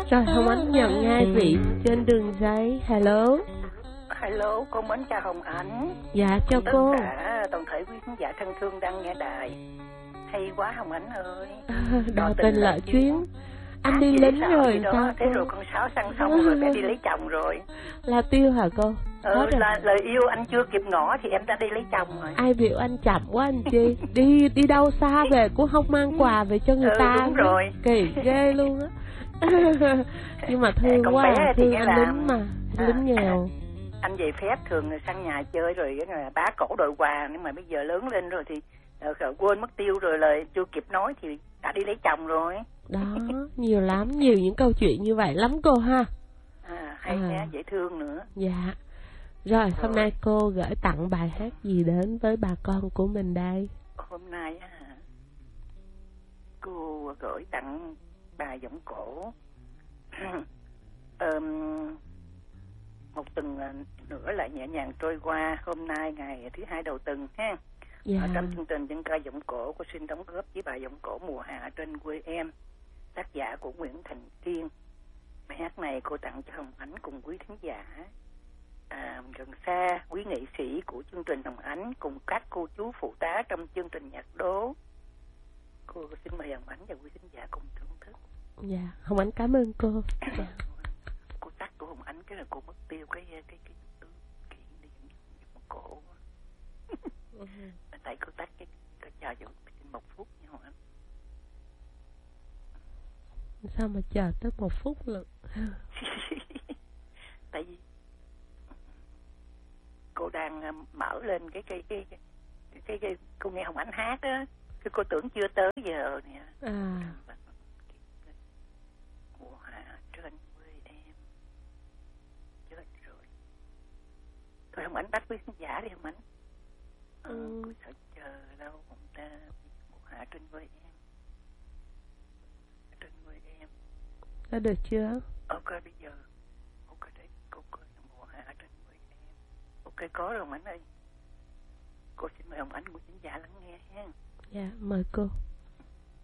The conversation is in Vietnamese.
Rồi Hồng Ánh nhận ngay vị trên đường dây. Hello. Hello, cô mến chào Hồng Ánh. Dạ chào cô. Tất cả toàn thể quý khán giả thân thương đang nghe đài. Hay quá Hồng Ánh ơi. Đò tình lợi chuyến. Anh đi lính rồi sao thế cô? rồi con Sáu săn xong rồi bé đi lấy chồng rồi. Là Tiêu hả cô? Là lời yêu anh chưa kịp ngỏ thì em đã đi lấy chồng rồi. Ai biểu anh chậm quá anh Chi. Đi đâu xa về cũng không mang quà về cho người ta. Đúng rồi. Kỳ ghê luôn á. Nhưng mà thương con quá bé thì thương anh lính mà. Lính nghèo. Anh về phép thường sang nhà chơi rồi bá cổ đội quà, nhưng mà bây giờ lớn lên rồi thì quên mất tiêu rồi, lời chưa kịp nói thì đã đi lấy chồng rồi. Đó, nhiều lắm, nhiều những câu chuyện như vậy lắm cô ha. Hay nha, dễ thương nữa. Dạ. Rồi hôm nay cô gửi tặng bài hát gì đến với bà con của mình đây? Hôm nay cô gửi tặng bài giọng cổ. Một tuần nữa lại nhẹ nhàng trôi qua. Hôm nay ngày thứ hai đầu tuần ha. Ở trong chương trình dân ca giọng cổ, cô xin đóng góp với bài giọng cổ Mùa Hạ Trên Quê Em, tác giả của Nguyễn Thành Kiên. Bài hát này cô tặng cho Hồng Ánh cùng quý khán giả gần xa, quý nghệ sĩ của chương trình Hồng Ánh cùng các cô chú phụ tá trong chương trình nhạc đố. Cô xin mời Hồng Ánh và quý khán giả cùng thưởng thức. Dạ, Hồng Ánh cảm ơn cô. Cô tắt của Hồng Ánh cái là cô mất tiêu cái cổ. Tại cô tắt cái chờ cho 1 phút nha Hồng Ánh. Sao mà chờ tới 1 phút lận? Tại vì cô đang mở lên cái cô nghe Hồng Ánh hát á, cái cô tưởng chưa tới giờ nè. Mùa hạ trên quê em. Chết rồi. Thôi Hồng Ánh bắt với khán giả đi Hồng Ánh. Cô sợ chờ đâu ông ta. Mùa hạ trên quê em. Trên quê em. Đã được chưa? Ok bây giờ. Ok đấy, cô coi Mùa hạ trên quê em. Ok có rồi Hồng Ánh ơi. Cô xin mời Hồng Ánh của khán giả lắng nghe ha. Dạ, mời cô.